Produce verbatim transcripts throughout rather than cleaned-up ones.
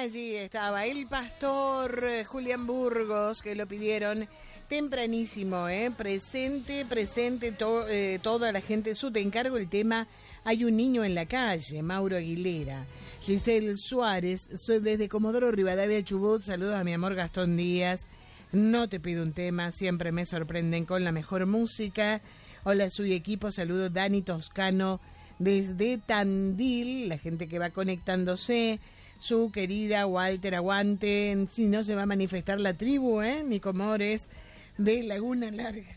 allí estaba el pastor eh, Julián Burgos, que lo pidieron tempranísimo, ¿eh? Presente, presente to, eh, toda la gente. Su te encargo el tema Hay un niño en la calle, Mauro Aguilera. Giselle Suárez, soy desde Comodoro Rivadavia, Chubut. Saludos a mi amor Gastón Díaz. No te pido un tema, siempre me sorprenden con la mejor música. Hola, soy equipo, saludo Dani Toscano desde Tandil, la gente que va conectándose. Su querida Walter Aguante, si no se va a manifestar la tribu, ¿eh? Nico Mores de Laguna Larga.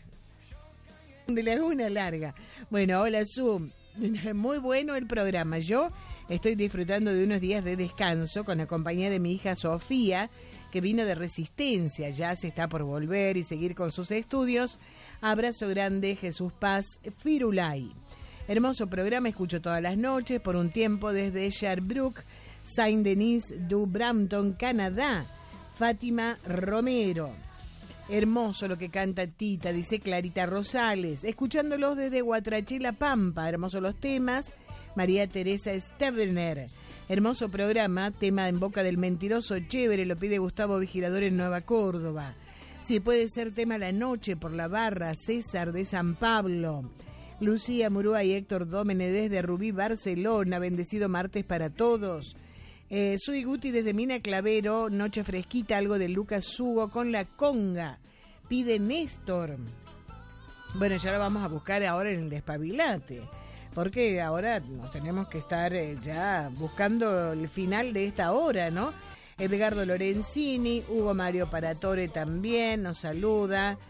De Laguna Larga. Bueno, hola Su, muy bueno el programa. Yo estoy disfrutando de unos días de descanso con la compañía de mi hija Sofía, que vino de Resistencia, ya se está por volver y seguir con sus estudios. Abrazo grande, Jesús Paz Firulay. Hermoso programa, escucho todas las noches, por un tiempo desde Sherbrooke, Saint-Denis du Brampton, Canadá. Fátima Romero. Hermoso lo que canta Tita, dice Clarita Rosales. Escuchándolos desde Guatraché, La Pampa. Hermosos los temas. María Teresa Stevener. Hermoso programa, tema en boca del mentiroso, chévere, lo pide Gustavo Vigilador en Nueva Córdoba. Si puede ser tema La Noche por la Barra, César de San Pablo. Lucía Murúa y Héctor Dómene desde Rubí, Barcelona. Bendecido martes para todos. Eh, soy Guti desde Mina Clavero, noche fresquita, algo de Lucas Hugo con la conga. Pide Néstor. Bueno, ya lo vamos a buscar ahora en el Despabilate, porque ahora nos tenemos que estar eh, ya buscando el final de esta hora, ¿no? Edgardo Lorenzini, Hugo Mario Paratore también nos saluda,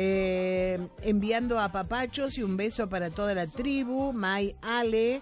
eh, enviando a papachos y un beso para toda la tribu. May Ale,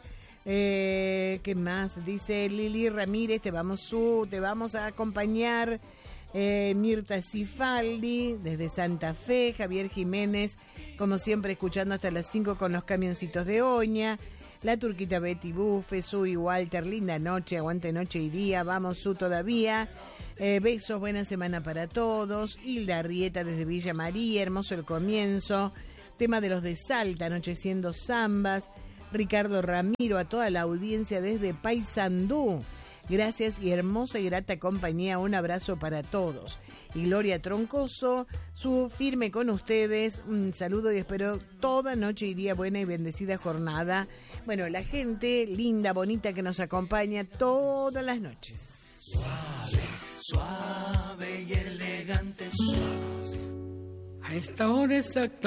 eh, ¿qué más? Dice Lili Ramírez, te vamos, su, te vamos a acompañar. Eh, Mirta Cifaldi desde Santa Fe, Javier Jiménez, como siempre escuchando hasta las cinco con los camioncitos de Oña. La Turquita Betty Bufe, Su y Walter, linda noche, aguante noche y día, vamos Su todavía. Eh, besos, buena semana para todos. Hilda Arrieta desde Villa María, hermoso el comienzo. Tema de los de Salta, anocheciendo zambas. Ricardo Ramiro, a toda la audiencia desde Paysandú. Gracias y hermosa y grata compañía, un abrazo para todos. Y Gloria Troncoso, Su firme con ustedes, un saludo y espero toda noche y día buena y bendecida jornada. Bueno, la gente linda, bonita que nos acompaña todas las noches. Suave, suave y elegante, suave. A esta hora exacta.